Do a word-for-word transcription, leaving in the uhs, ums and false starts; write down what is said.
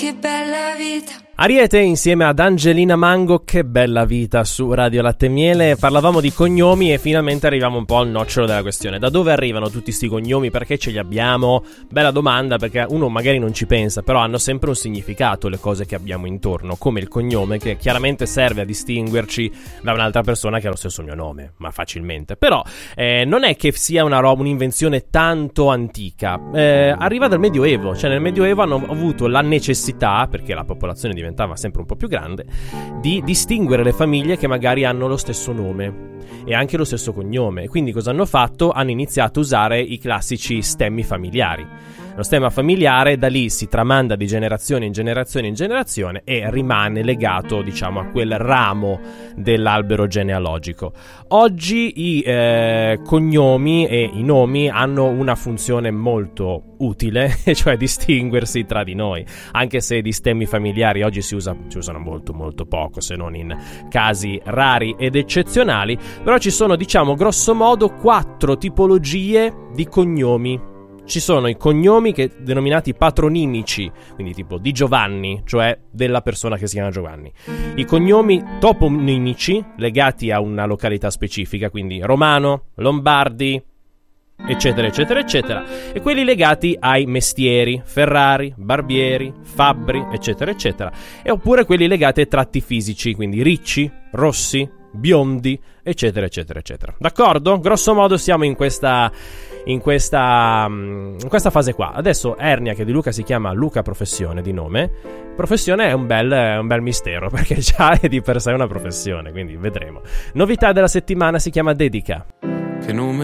che bella vita. Ariete insieme ad Angelina Mango, che bella vita, su Radio Latte e Miele. Parlavamo di cognomi e finalmente arriviamo un po' al nocciolo della questione. Da dove arrivano tutti sti cognomi? Perché ce li abbiamo? Bella domanda, perché uno magari non ci pensa, però hanno sempre un significato le cose che abbiamo intorno, come il cognome, che chiaramente serve a distinguerci da un'altra persona che ha lo stesso mio nome, ma facilmente. Però eh, non è che sia una roba, un'invenzione tanto antica. Eh, arriva dal Medioevo, cioè nel Medioevo hanno avuto la necessità, perché la popolazione diventa sempre un po' più grande, di distinguere le famiglie che magari hanno lo stesso nome e anche lo stesso cognome. Quindi cosa hanno fatto? Hanno iniziato a usare i classici stemmi familiari. Lo stemma familiare da lì si tramanda di generazione in generazione in generazione e rimane legato, diciamo, a quel ramo dell'albero genealogico. Oggi i eh, cognomi e i nomi hanno una funzione molto utile, cioè distinguersi tra di noi, anche se di stemmi familiari oggi si usa, si usano molto molto poco, se non in casi rari ed eccezionali. Però ci sono, diciamo, grosso modo quattro tipologie di cognomi. Ci sono i cognomi che denominati patronimici, quindi tipo di Giovanni, cioè della persona che si chiama Giovanni. I cognomi toponimici, legati a una località specifica, quindi Romano, Lombardi, eccetera eccetera eccetera, e quelli legati ai mestieri, Ferrari, Barbieri, Fabbri, eccetera eccetera, e oppure quelli legati ai tratti fisici, quindi Ricci, Rossi, Biondi, eccetera eccetera eccetera. D'accordo? Grosso modo siamo in questa in questa in questa fase qua. Adesso Ernia, che di Luca si chiama Luca Professione di nome. Professione è un bel è un bel mistero, perché già è di per sé una professione, quindi vedremo. Novità della settimana si chiama Dedica. Che nome